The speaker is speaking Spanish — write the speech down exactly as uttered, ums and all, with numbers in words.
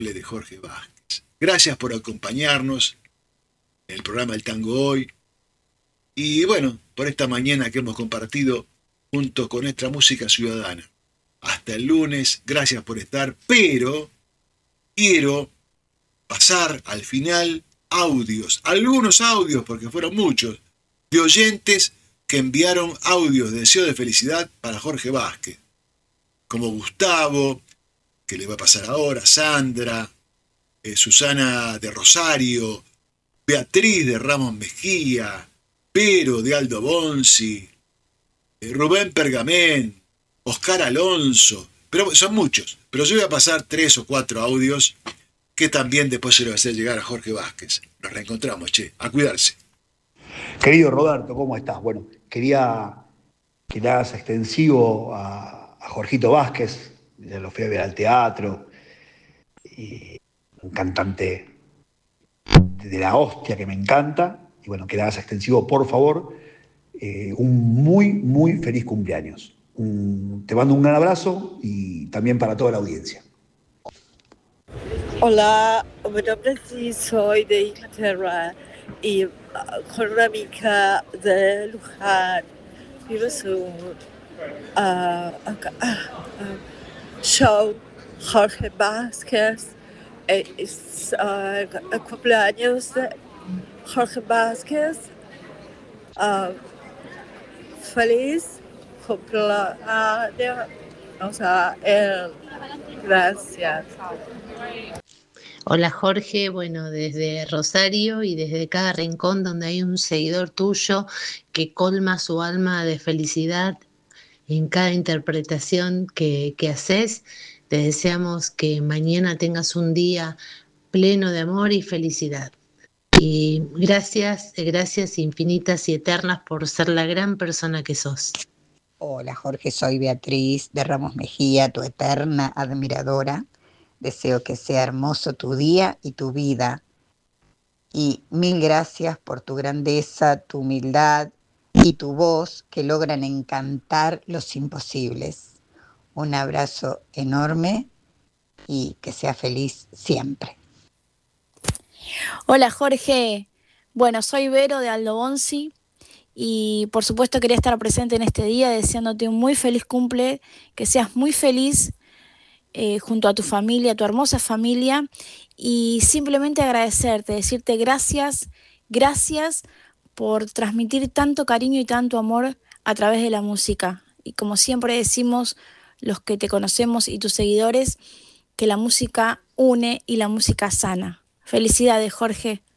de Jorge Vázquez. Gracias por acompañarnos en el programa El Tango Hoy. Y bueno, por esta mañana que hemos compartido junto con nuestra música ciudadana. Hasta el lunes, gracias por estar, pero quiero pasar al final audios, algunos audios, porque fueron muchos, de oyentes que enviaron audios de deseo de felicidad para Jorge Vázquez, como Gustavo, que le va a pasar ahora, Sandra, eh, Susana de Rosario, Beatriz de Ramos Mejía, Pero de Aldo Bonzi, eh, Rubén Pergamén, Oscar Alonso, pero son muchos, pero yo voy a pasar tres o cuatro audios que también después se lo va a hacer llegar a Jorge Vázquez. Nos reencontramos, che, a cuidarse. Querido Roberto, ¿cómo estás? Bueno, quería que le hagas extensivo a, a Jorgito Vázquez, ya lo fui a ver al teatro, y un cantante de la hostia que me encanta, y bueno, que le hagas extensivo, por favor, eh, un muy, muy feliz cumpleaños. Un, te mando un gran abrazo y también para toda la audiencia. Hola, mi nombre es Liz, soy de Inglaterra y uh, con una amiga de Luján vimos un uh, uh, uh, show Jorge Vázquez. Es uh, el cumpleaños de Jorge Vázquez. Uh, feliz cumpleaños a él. Gracias. Hola Jorge, bueno, desde Rosario y desde cada rincón donde hay un seguidor tuyo que colma su alma de felicidad en cada interpretación que, que haces, te deseamos que mañana tengas un día pleno de amor y felicidad. Y gracias, gracias infinitas y eternas por ser la gran persona que sos. Hola Jorge, soy Beatriz de Ramos Mejía, tu eterna admiradora. Deseo que sea hermoso tu día y tu vida. Y mil gracias por tu grandeza, tu humildad y tu voz que logran encantar los imposibles. Un abrazo enorme y que sea feliz siempre. Hola Jorge, bueno, soy Vero de Aldo Bonzi y por supuesto quería estar presente en este día deseándote un muy feliz cumple, que seas muy feliz eh, junto a tu familia, tu hermosa familia, y simplemente agradecerte, decirte gracias, gracias por transmitir tanto cariño y tanto amor a través de la música. Y como siempre decimos los que te conocemos y tus seguidores, que la música une y la música sana. Felicidades, Jorge.